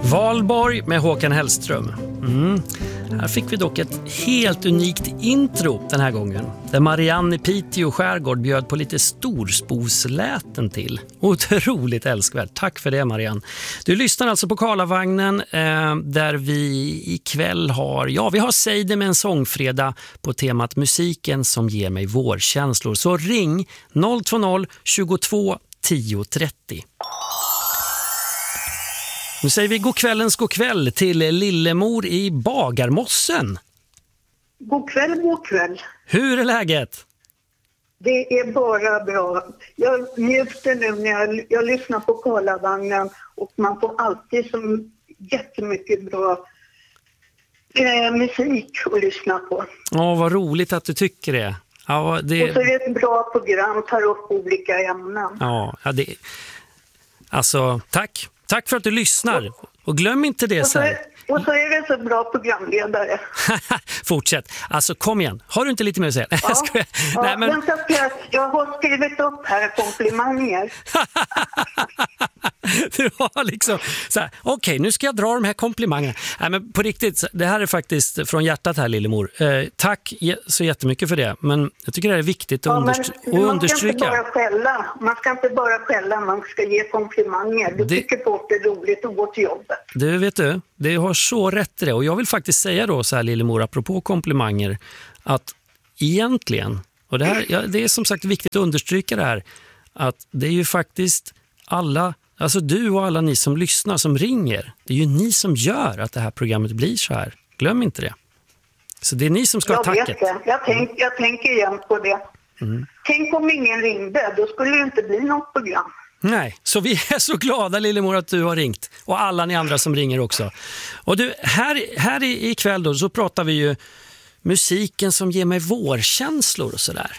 Valborg med Håkan Hellström. Här fick vi dock ett helt unikt intro den här gången. Där Marianne i Piteå skärgård bjöd på lite storsposläten till. Otroligt älskvärt. Tack för det, Marianne. Du lyssnar alltså på Karlavagnen där vi ikväll vi har Seide med en sångfredag på temat musiken som ger mig vårkänslor. Så ring 020 22 10 30. Nu säger vi god kväll till Lillemor i Bagarmossen. God kväll. Hur är läget? Det är bara bra. Jag njuter nu när jag lyssnar på Karlavagnen och man får alltid så jättemycket bra musik att lyssna på. Vad roligt att du tycker det. Ja, och så är det ett bra program, tar upp olika ämnen. Tack. Tack för att du lyssnar. Och glöm inte det så här. Och så är det så bra programledare. Fortsätt. Alltså kom igen. Har du inte lite mer att säga? Jag har skrivit upp här komplimanger. Du har liksom så här, okej, nu ska jag dra de här komplimangerna. Nej, men på riktigt, det här är faktiskt från hjärtat här, Lillemor. Tack så jättemycket för det. Men jag tycker det är viktigt att understryka. Man ska inte bara skälla, man ska ge komplimanger. Du tycker folk det är roligt att gå till jobbet. Du vet det har så rätt i det. Och jag vill faktiskt säga då så här, Lillemor, apropå komplimanger, att egentligen, och det är som sagt viktigt att understryka det här, att det är ju faktiskt alla, alltså du och alla ni som lyssnar, som ringer, det är ju ni som gör att det här programmet blir så här. Glöm inte det. Så det är ni som ska ha tacket. Jag tänker igen på det. Tänk om ingen ringde, då skulle det inte bli något program. Nej, så vi är så glada, Lillemor, att du har ringt. Och alla ni andra som ringer också. Och du, här ikväll då, så pratar vi ju musiken som ger mig vårkänslor och sådär.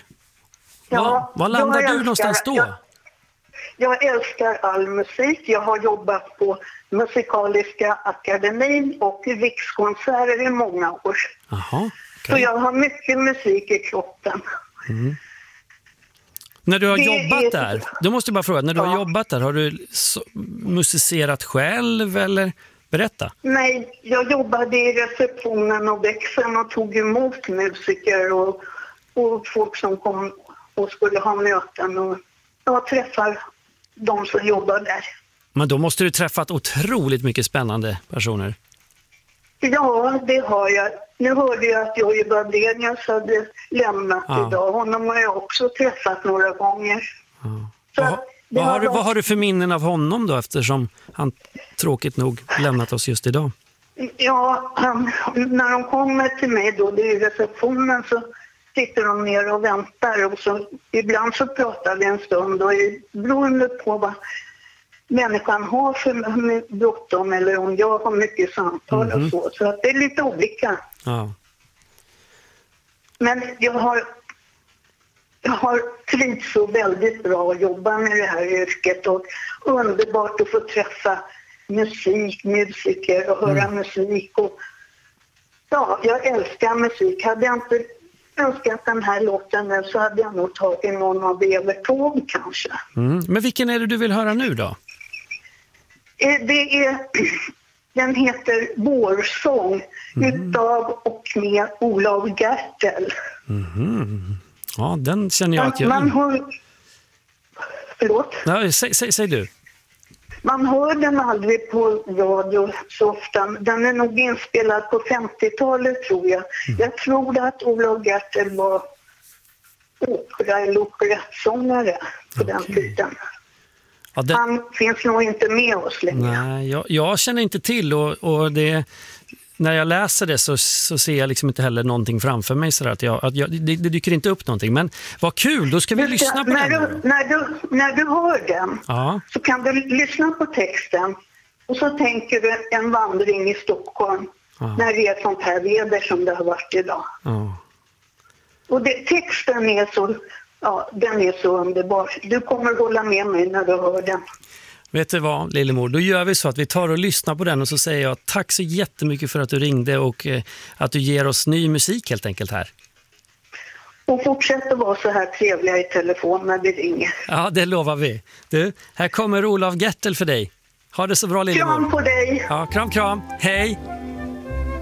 Vad landar du någonstans då? Jag älskar all musik. Jag har jobbat på Musikaliska akademin och i rikskonserter i många år. Aha, okay. Så jag har mycket musik i kroppen. När du har jobbat där, då måste jag bara fråga, när du har jobbat där, har du musicerat själv eller berätta? Nej, jag jobbade i receptionen och växeln och tog emot musiker och folk som kom och skulle ha möten, och jag träffar de som jobbar där. Men då måste du träffat otroligt mycket spännande personer. Ja, det har jag. Nu hörde jag att Jojje Badenius hade lämnat idag. Honom har jag också träffat några gånger. Så vad har du för minnen av honom då, eftersom han tråkigt nog lämnat oss just idag? Ja, när de kommer till mig då, det är i receptionen, så sitter de ner och väntar. Och så, ibland så pratar vi en stund och beroende på vad människan har för bråttom eller om jag har mycket samtal och så att det är lite olika. Ja. Men jag har trivts så väldigt bra att jobba med det här yrket, och underbart att få träffa musiker och höra musik. Och jag älskar musik. Hade jag inte önskat den här låten nu så hade jag nog tagit någon av Evertåg kanske. Men vilken är det du vill höra nu då? Den heter Vårsång utav och med Olof Gertel. Ja, den känner jag att jag... Förlåt? Ja, säg du. Man hör den aldrig på radio så ofta. Den är nog inspelad på 50-talet, tror jag. Jag tror att Olof Gertel var opera- eller operettsångare på den tiden. Ja, han finns nog inte med oss längre. Nej, jag känner inte till och det, när jag läser det så ser jag liksom inte heller någonting framför mig så att det dyker inte upp någonting. Men vad kul, då ska vi lyssna på den. När du hör den så kan du lyssna på texten och så tänker du en vandring i Stockholm när det är sånt här väder som det har varit idag. Och texten är så... Ja, den är så underbar. Du kommer hålla med mig när du hör den. Vet du vad, Lillemor? Då gör vi så att vi tar och lyssnar på den och så säger jag tack så jättemycket för att du ringde och att du ger oss ny musik helt enkelt här. Och fortsätt att vara så här trevliga i telefon när vi ringer. Ja, det lovar vi. Du, här kommer Olof Gertel för dig. Ha det så bra, Lillemor. Kram på dig. Ja, kram. Hej.